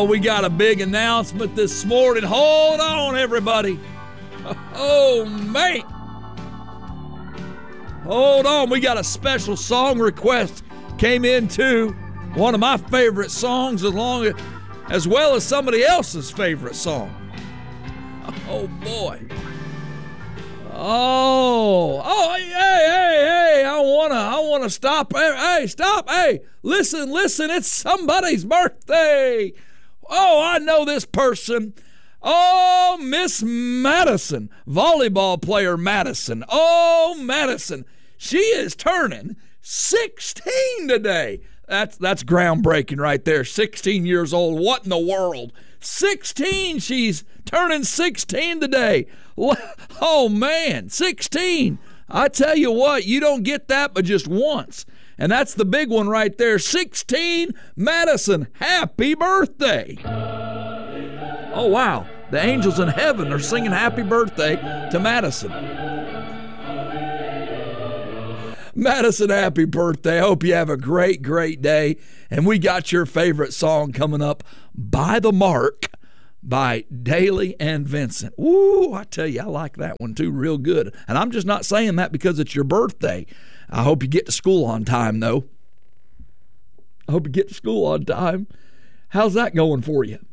Oh, we got a big announcement this morning. Hold on, everybody. Oh, man. Hold on. We got a special song request. Came in, too. One of my favorite songs, as well as somebody else's favorite song. Oh, boy. Oh, hey, I wanna stop. Hey, stop. Hey, listen, it's somebody's birthday. Oh, I know this person. Oh, Miss Madison, volleyball player Madison. Oh, Madison, she is turning 16 today. That's groundbreaking right there. 16 years old. What in the world? 16. She's turning 16 today. Oh, man, 16. I tell you what, you don't get that but just once. And that's the big one right there. 16, Madison, happy birthday. Oh, wow. The angels in heaven are singing happy birthday to Madison. Madison, happy birthday. I hope you have a great, great day. And we got your favorite song coming up, By the Mark, by Dailey and Vincent. Ooh, I tell you, I like that one too, real good. And I'm just not saying that because it's your birthday. I hope you get to school on time, though. I hope you get to school on time. How's that going for you?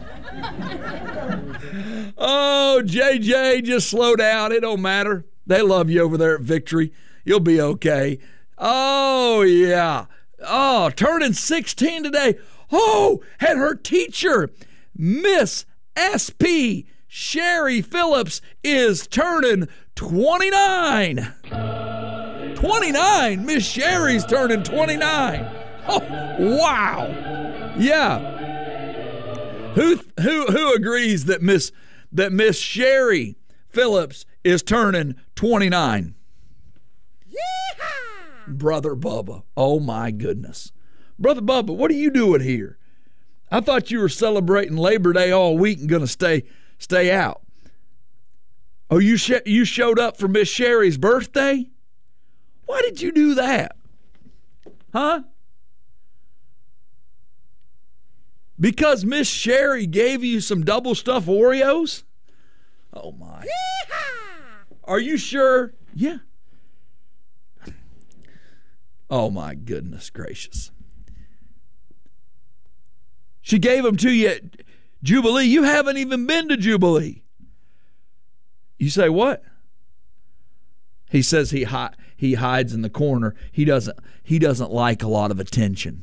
Oh, JJ, just slow down. It don't matter. They love you over there at Victory. You'll be okay. Oh, yeah. Oh, turning 16 today. Oh, and her teacher, Miss S.P. Sherry Phillips, is turning 29. 29. Miss Sherry's turning 29. Oh, wow. Yeah. Who agrees that Miss Sherry Phillips is turning 29? Yeehaw! Brother Bubba. Oh my goodness. Brother Bubba, what are you doing here? I thought you were celebrating Labor Day all week and going to stay out. Oh, you showed up for Miss Sherry's birthday? Why did you do that? Huh? Because Miss Sherry gave you some double stuffed Oreos? Oh, my. Yeehaw! Are you sure? Yeah. Oh, my goodness gracious. She gave them to you at Jubilee. You haven't even been to Jubilee. You say what? He says he hides in the corner. He doesn't like a lot of attention.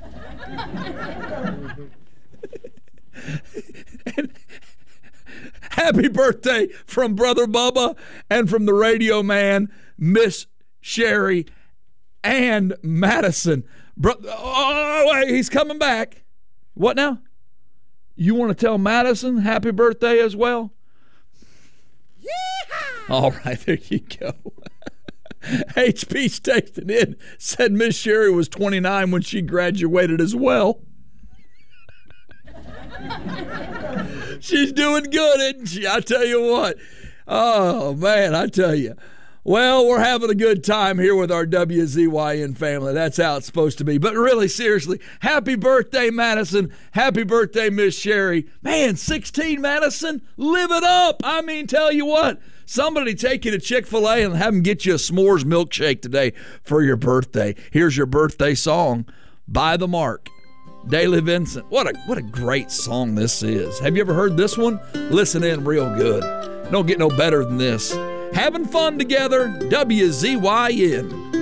And happy birthday from Brother Bubba and from the radio man, Miss Sherry and Madison. Oh, wait, he's coming back. What now? You want to tell Madison happy birthday as well? Yeehaw! All right, there you go. HP texted in, said Miss Sherry was 29 when she graduated as well. She's doing good, isn't she? I tell you what. Oh, man, I tell you. Well, we're having a good time here with our WZYN family. That's how it's supposed to be. But really, seriously, happy birthday, Madison. Happy birthday, Miss Sherry. Man, 16, Madison, live it up. I mean, tell you what, somebody take you to Chick-fil-A and have them get you a s'mores milkshake today for your birthday. Here's your birthday song, By the Mark. Dailey Vincent. What a great song this is. Have you ever heard this one? Listen in real good. Don't get no better than this. Having fun together, WZYN.